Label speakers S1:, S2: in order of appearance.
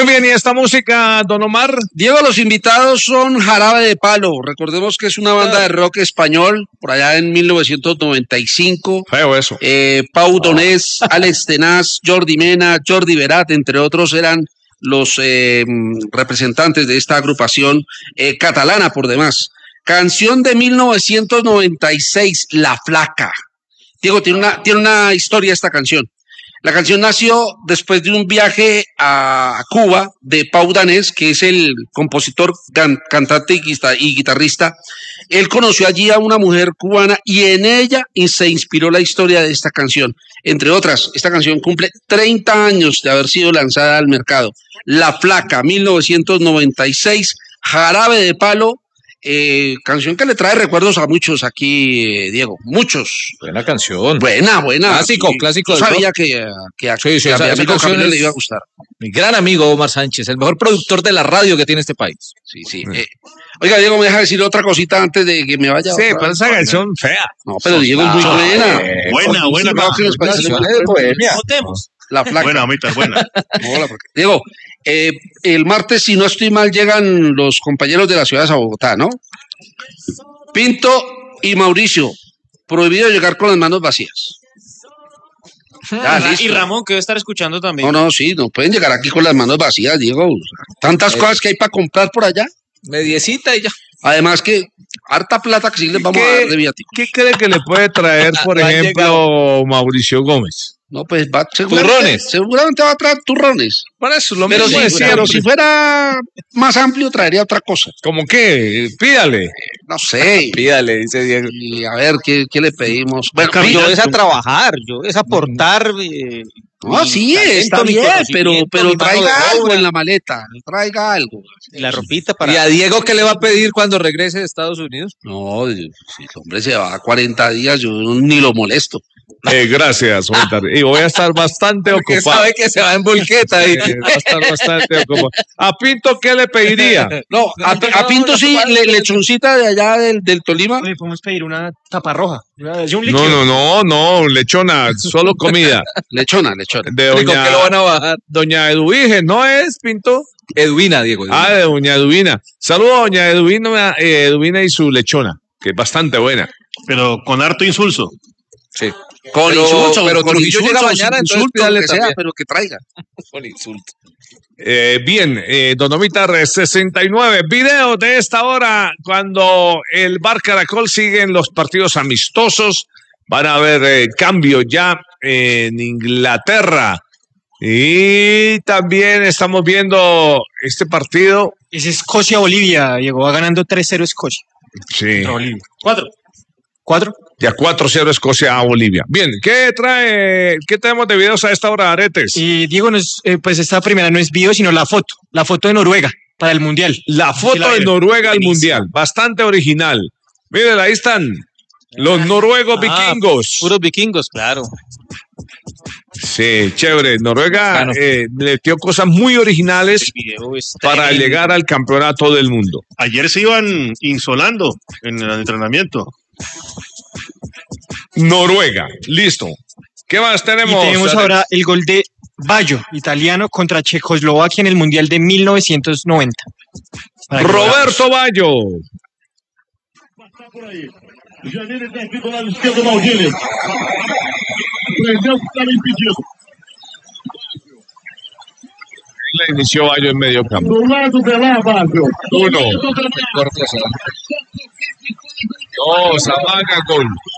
S1: Muy bien, ¿y esta música, don Omar?
S2: Diego, los invitados son Jarabe de Palo. Recordemos que es una banda de rock español, por allá en 1995.
S1: Feo eso.
S2: Pau Donés, Alex Tenaz, Jordi Mena, Jordi Verat, entre otros, eran los representantes de esta agrupación catalana, por demás. Canción de 1996, La Flaca. Diego, tiene una historia esta canción. La canción nació después de un viaje a Cuba de Pau Donés, que es el compositor, cantante y guitarrista. Él conoció allí a una mujer cubana y en ella se inspiró la historia de esta canción. Entre otras, esta canción cumple 30 años de haber sido lanzada al mercado. La Flaca, 1996, Jarabe de Palo. Canción que le trae recuerdos a muchos aquí, Diego, muchos.
S1: Buena canción.
S2: Buena.
S1: Clásico,
S2: sí.
S1: clásico.
S2: Yo sabía que a mi amigo Camilo le iba a gustar.
S1: Mi gran amigo Omar Sánchez, el mejor productor de la radio que tiene este país.
S2: Sí. Oiga, Diego, me deja decir otra cosita antes de que me vaya.
S1: Sí, pero esa canción fea.
S2: No, pero Diego es muy buena.
S3: Buena.
S2: Votemos. La Flaca.
S3: Buena, amita, buena.
S2: Diego, el martes, si no estoy mal, llegan los compañeros de la ciudad de Bogotá, ¿no? Pinto y Mauricio, prohibido llegar con las manos vacías.
S4: Y Ramón, que debe estar escuchando también.
S2: No, sí, no pueden llegar aquí con las manos vacías, Diego. Tantas cosas que hay para comprar por allá.
S1: Mediecita y ya.
S2: Además que harta plata que sí les vamos a dar de viáticos.
S1: ¿Qué cree que le puede traer, por ejemplo, Mauricio Gómez?
S2: No, pues va,
S1: turrones.
S2: Seguramente va a traer turrones.
S1: Para eso lo
S2: pero
S1: mismo.
S2: Pero si fuera más amplio, traería otra cosa.
S1: ¿Cómo qué? Pídale.
S2: No sé.
S1: Pídale, dice Diego.
S2: Y a ver, ¿qué le pedimos?
S4: Bueno, yo es a trabajar, yo es aportar.
S2: No, sí, está bien, pero traiga algo en la maleta. Traiga algo.
S4: La ropita para.
S1: ¿Y a Diego qué le va a pedir cuando regrese de Estados Unidos?
S2: No, si el hombre se va a 40 días, yo ni lo molesto.
S1: Gracias, y voy a estar bastante ocupado.
S4: Sabe que se va en volqueta.
S1: Va a estar bastante ocupado. ¿A Pinto qué le pediría?
S2: No, a Pinto sí, lechoncita de allá del Tolima.
S4: Oye, podemos pedir una tapa roja.
S1: No, lechona, solo comida.
S2: Lechona.
S1: De doña,
S4: ¿con qué lo van a bajar?
S1: Doña Edwige, ¿no es, Pinto?
S4: Edwina, Diego.
S1: De doña Edwina. Saludos a doña Edwina y su lechona, que es bastante buena.
S3: Pero con harto insulso.
S1: Sí.
S2: Con insulto,
S1: pero
S2: con
S1: Trujillo llega mañana, entonces
S2: pídale que sea, pero que traiga.
S1: Con insulto. Bien, Don Omar 69, video de esta hora cuando el Bar Caracol sigue en los partidos amistosos. Van a haber cambio ya en Inglaterra. Y también estamos viendo este partido.
S4: Es Escocia-Bolivia, Diego. Va ganando 3-0 Escocia.
S1: Sí.
S4: 4.
S1: Ya 4-0 Escocia a Bolivia. Bien, ¿qué tenemos de videos a esta hora, Aretes?
S4: Y Diego, pues esta primera no es video, sino la foto de Noruega para el Mundial.
S1: La foto de Noruega al Mundial, bastante original. Miren, ahí están los noruegos vikingos.
S4: Puros vikingos, claro.
S1: Sí, chévere. Noruega le metió cosas muy originales para llegar al campeonato del mundo.
S3: Ayer se iban insolando en el entrenamiento.
S1: Noruega, listo. ¿Qué más tenemos?
S4: Y tenemos ahora el gol de Baggio, italiano, contra Checoslovaquia en el Mundial de 1990.
S1: Roberto Baggio. La inició Baggio en medio campo. 1. 2, amaga gol.